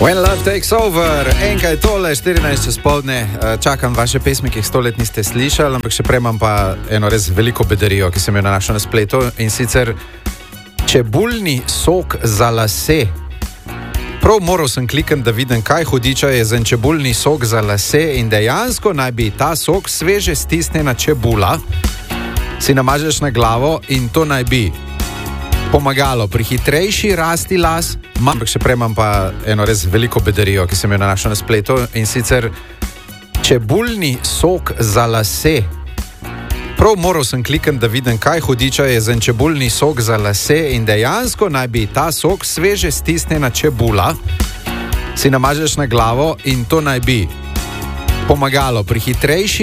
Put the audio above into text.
When Love Takes Over, enkaj tole, 14 čez poldne, čakam vaše pesmi, ki jih 100 let niste slišali, ampak še prej imam pa eno res veliko bedarijo, ki sem jo našel na spletu, in sicer čebulni sok za lase. Prav moral sem klikati, da vidim, kaj hudiča je za čebulni sok za lase, in dejansko naj bi ta sok sveže stisnjena čebula si namažeš na glavo in to naj bi pomagalo pri hitrejši rasti las. Ampak še prej imam pa eno res veliko bedarijo, ki sem jo našel na spletu, in sicer čebulni sok za lase. Prav moral sem klikati, da vidim, kaj hudiča je za čebulni sok za lase, in dejansko naj bi ta sok sveže stisnjena čebula si namažeš na glavo in to naj bi pomagalo pri hitrejši